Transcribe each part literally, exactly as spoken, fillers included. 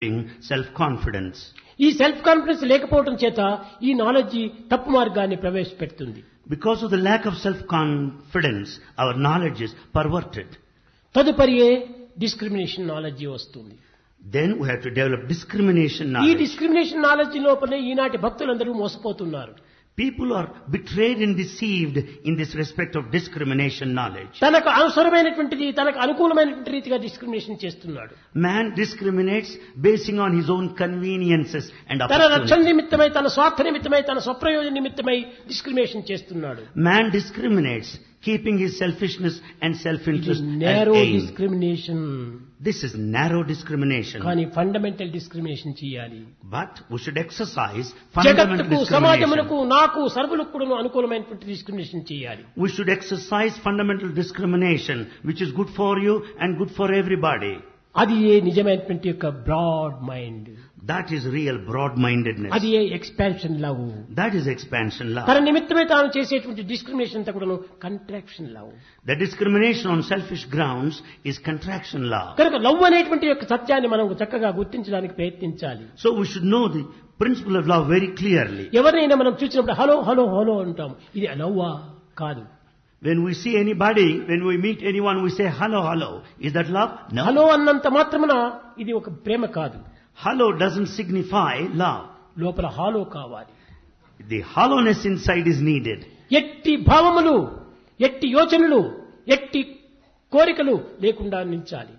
self-confidence. ఈ self confidence లేకపోవడం చేత ఈ నాలెడ్జ్ తప్పు మార్గాన్ని ప్రవేశపెడుతుంది. Because of the lack of self-confidence, our knowledge is perverted. తదుపరియే discrimination knowledge వస్తుంది. Then we have to develop discrimination ఈ knowledge. డిస్క్రిమినేషన్ నాలెడ్జ్ లోపలే ఈనాటి భక్తులందరూ మోసపోతున్నారు. People are betrayed and deceived in this respect of discrimination knowledge. తనకు అవసరమైనటువంటిది తనకు అనుకూలమైనటువంటి రీతిగా discrimination చేస్తున్నాడు. Man discriminates basing on his own conveniences and తన రక్షణ opportunities. నిమిత్తమై తన స్వార్థ నిమిత్తమై తన స్వప్రయోజన నిమిత్తమై డిస్క్రిమినేషన్ చేస్తున్నాడు. Man discriminates, keeping his selfishness and self-interest as narrow aim. Discrimination. This is narrow discrimination. కానీ ఫండమెంటల్ డిస్క్రిమినేషన్ చేయాలి. But we should exercise fundamental జగత్తుకు discrimination. సమాజమునకు నాకు సర్వులకు కూడా అనుకూలమైనటువంటి డిస్క్రిమినేషన్ చేయాలి. We should exercise fundamental discrimination, which is good for you and good for everybody. అది ఏ నిజమైనటువంటి యొక్క broad mind. That is real broad-mindedness. అది ఏ expansion love. That is expansion love. తన నిమిత్తమే తాను చేసేటువంటి డిస్క్రిమినేషన్ అంతా కూడా contraction love. The discrimination on selfish grounds is contraction love. కనుక లవ్ అనేటువంటి యొక్క సత్యాన్ని మనం చక్కగా గుర్తించడానికి ప్రయత్నించాలి. So we should know the principle of love very clearly. ఎవరినైనా మనం చూసినప్పుడు హలో హలో హలో అంటాం. ఇది లవ్వా? కాదు. When we see anybody, when we meet anyone, we say hello, hello. Is that love? No. Hello అన్నంత మాత్రమున ఇది ఒక ప్రేమ కాదు. Hello doesn't signify love. లోపల హాలో కావాలి. The hollowness inside is needed. ఎట్టి భావములు, ఎట్టి యోచనలు, ఎట్టి కోరికలు లేకుండా నిలిచాలి.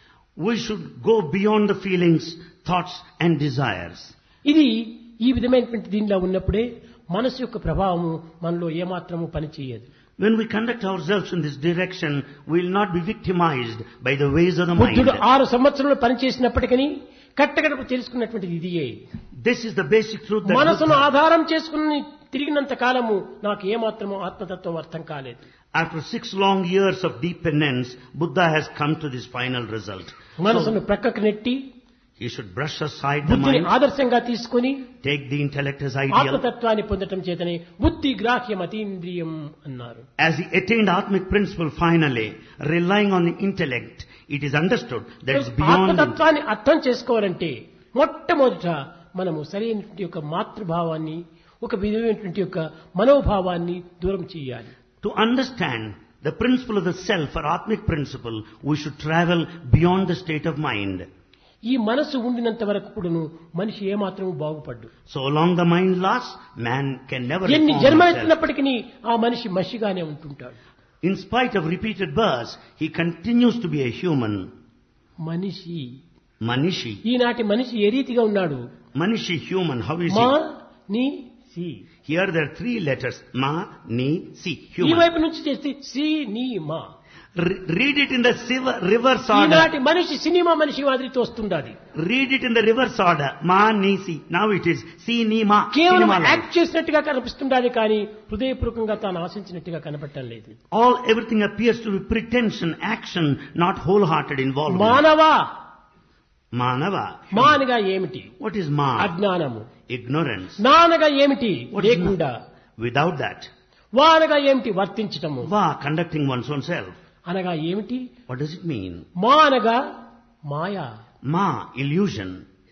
We should go beyond the feelings, thoughts and desires. ఇది ఈ విధమైనటువంటి దీనిలో ఉన్నప్పుడే మనసు యొక్క ప్రభావము మనలో ఏమాత్రము పనిచేయదు. When we conduct ourselves in this direction, we will not be victimized by the ways of the mind. బుద్ధుడు ఆరు సంవత్సరాలు పనిచేసినప్పటికీ కట్టకడపు తెలుసుకున్నటువంటిది ఇదియే. This is the basic truth that మనసును Buddha, ఆధారం చేసుకుని తిరిగినంత కాలము నాకు ఏమాత్రము ఆత్మతత్వం అర్థం కాలేదు. after six long years of deep penance, Buddha has come to this final result. మనసును So, ప్రక్కకు నెట్టి he should brush aside the బుద్ధిని mind, ఆదర్శంగా తీసుకుని take the intellect as ideal. ఆత్మతత్వాన్ని పొందటం చేతనే బుద్ధి గ్రాహ్యం అతీంద్రియం అన్నారు. As he attained Atmic principle finally, relying on the intellect, it is understood that it's beyond the ఆత్మతత్వాన్ని అర్థం చేసుకోవాలంటే మొట్టమొదట మనము సరైనటువంటి యొక్క మాతృభావాన్ని, ఒక విధమైనటువంటి యొక్క మనోభావాన్ని దూరం చేయాలి. To understand the principle of the self or Atmic principle, we should travel beyond the state of mind. ఈ మనసు ఉండినంత వరకు కూడాను మనిషి ఏమాత్రము బాగుపడ్డు. So long the mind lasts, man can never ఎన్ని reform himself. జన్మలెత్తినప్పటికీ ఆ మనిషి మనిషిగానే ఉంటుంటాడు. In spite of repeated births, he continues to be a human. మనిషి Manishi. ఈనాటి మనిషి ఏ రీతిగా ఉన్నాడు? Manishi human, how is మా he? ని C. Here there are three letters. Ma, ni, si. ఈ Human. వైపు నుంచి చేస్తే సి ని మా. Re- read it in the siva- reverse order. ఈనాటి మనిషి సినిమా మనిషి మాదిరితో వస్తుండాలి. Read it in the reverse order. Ma, ni, si. Now it is si, ni, ma. కేవలం Cinema life. యాక్ట్ చేసినట్టుగా కనిపిస్తుండాలి కానీ హృదయపూర్వకంగా తాను ఆశించినట్టుగా కనపడటం లేదు. All, everything appears to be pretension, action, not wholehearted involvement. మానవ Manava. మా అనగా ఏమిటి? What is ma? అజ్ఞానము. Ignorance. నా అనగా ఏమిటి? What is లేకుండా. ma? Without that. వా అనగా ఏమిటి? వర్తించటము. Va, conducting one's own self. అనగా ఏమిటి? What does it mean? మా అనగా మాయా. Ma, illusion.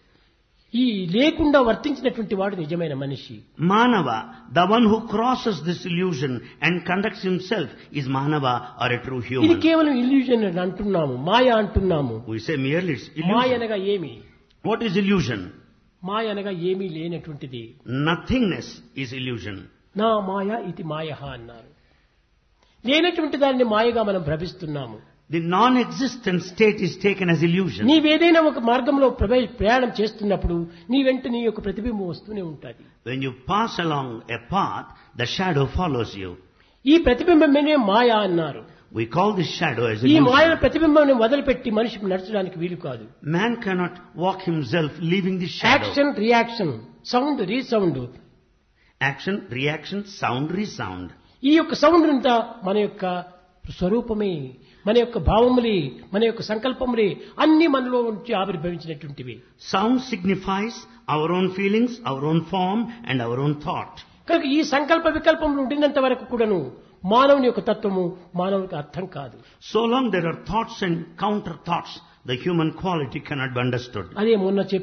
ఈ లేకుండా వర్తించినటువంటి వాడు నిజమైన మనిషి. Manava, the one who crosses this illusion and conducts himself is Manava or a true ఇది human. కేవలం ఇల్యూజన్ అని అంటున్నాము, మాయ అంటున్నాము. We say merely it's Maya illusion. అనగా ఏమి? What is illusion? మాయ అనగా ఏమీ లేనటువంటిది. Nothingness is illusion. నా మాయ ఇది మాయ అన్నారు. లేనటువంటి దానిని మాయగా మనం భ్రమిస్తున్నాము. The non-existent state is taken as illusion. నీవేదైనా ఒక మార్గంలో ప్రవే- ప్రయాణం చేస్తున్నప్పుడు నీ వెంట నీ యొక్క ప్రతిబింబం వస్తూనే ఉంటుంది. When you pass along a path, the shadow follows you. ఈ ప్రతిబింబమే మాయ అన్నారు. We call this shadow as ఈ మాయ illusion. ప్రతిబింబాన్ని వదిలిపెట్టి మనిషికి నడచడానికి వీలు కాదు. Man cannot walk himself leaving this shadow. Action reaction, sound resound, Action, reaction, sound, resound. ఈ యొక్క sound అంతా మన యొక్క స్వరూపమే, మన యొక్క భావములే, మన యొక్క సంకల్పములే అన్ని మనలో నుంచి ఆవిర్భవించినటువంటివి. Sound signifies our own feelings, our own form and our own thought. కనుక ఈ సంకల్ప వికల్పములు ఉండినంత వరకు కూడాను మానవుని యొక్క తత్వము మానవునికి అర్థం కాదు. So long there are thoughts and counter thoughts, the human quality cannot be understood. అదే మొన్న